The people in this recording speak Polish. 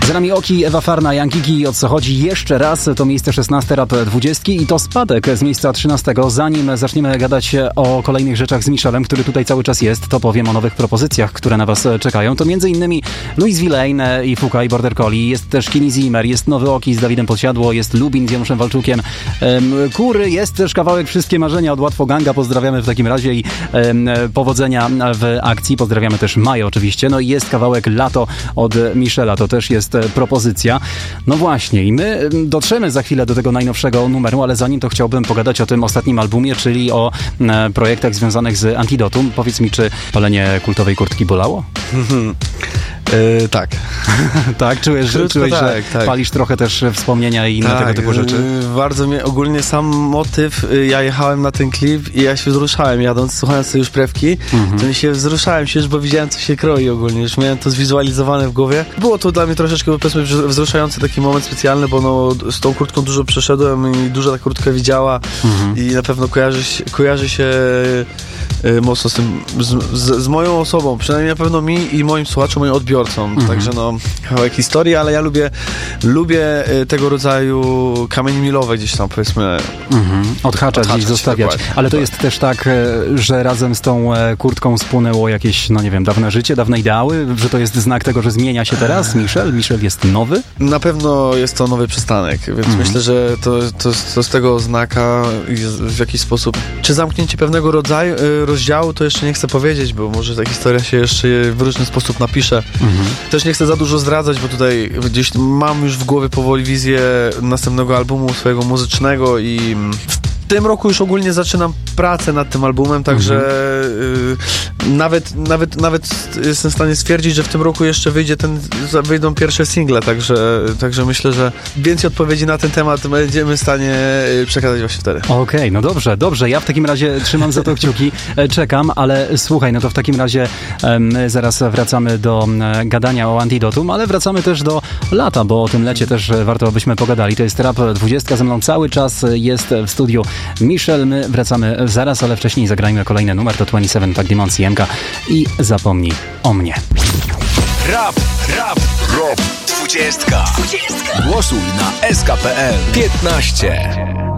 Za nami Oki, Ewa Farna, Jankiki. O co chodzi? Jeszcze raz to miejsce 16 Rap 20 i to spadek z miejsca 13. Zanim zaczniemy gadać o kolejnych rzeczach z Michelem, który tutaj cały czas jest, to powiem o nowych propozycjach, które na was czekają. To m.in. Louis Villain i Fuka i Border Collie. Jest też Kenny Zimmer, jest nowy Oki z Dawidem Podsiadło, jest Lubin z Januszem Walczukiem. Kury, jest też kawałek Wszystkie Marzenia od Łatwo Ganga. Pozdrawiamy w takim razie i powodzenia w akcji. Pozdrawiamy też Maję oczywiście. No i jest kawałek Lato od Michela. To też jest propozycja. No właśnie i my dotrzemy za chwilę do tego najnowszego numeru, ale zanim to chciałbym pogadać o tym ostatnim albumie, czyli o projektach związanych z Antidotum. Powiedz mi, czy palenie kultowej kurtki bolało? Tak. Tak? Czujesz, tak, że tak. Palisz trochę też wspomnienia i inne tego typu rzeczy? Bardzo mnie, ogólnie sam motyw, ja jechałem na ten klip i ja się wzruszałem jadąc, słuchając sobie już prewki, to mi się wzruszałem się już, bo widziałem, co się kroi ogólnie, już miałem to zwizualizowane w głowie. Było to dla mnie troszeczkę, powiedzmy, wzruszający taki moment specjalny, bo no, z tą kurtką dużo przeszedłem i dużo ta kurtka widziała i na pewno kojarzy się mocno z tym, z moją osobą, przynajmniej na pewno mi i moim słuchaczom, moim odbiorcom. Także no, kawałek historii, ale ja lubię tego rodzaju kamienie milowe gdzieś tam, powiedzmy. Odhaczać gdzieś zostawiać. Ale to jest też tak, że razem z tą kurtką spłynęło jakieś, no nie wiem, dawne życie, dawne ideały, że to jest znak tego, że zmienia się teraz Michel jest nowy? Na pewno jest to nowy przystanek, więc myślę, że to z tego oznaka w jakiś sposób, czy zamknięcie pewnego rodzaju rozdziału, to jeszcze nie chcę powiedzieć, bo może ta historia się jeszcze w różny sposób napisze. Też nie chcę za dużo zdradzać, bo tutaj gdzieś mam już w głowie powoli wizję następnego albumu swojego muzycznego i w tym roku już ogólnie zaczynam pracę nad tym albumem, także nawet jestem w stanie stwierdzić, że w tym roku jeszcze wyjdą pierwsze single, także myślę, że więcej odpowiedzi na ten temat będziemy w stanie przekazać właśnie wtedy. Okej, no dobrze. Ja w takim razie trzymam za to kciuki, czekam, ale słuchaj, no to w takim razie my zaraz wracamy do gadania o Antidotum, ale wracamy też do lata, bo o tym lecie też warto, abyśmy pogadali. To jest Rap 20, ze mną cały czas jest w studiu Michel. My wracamy zaraz, ale wcześniej zagrajmy kolejny numer, to 27 Pac Demon CMK i Zapomnij o mnie. Rap 20. Głosuj na SK.pl 15.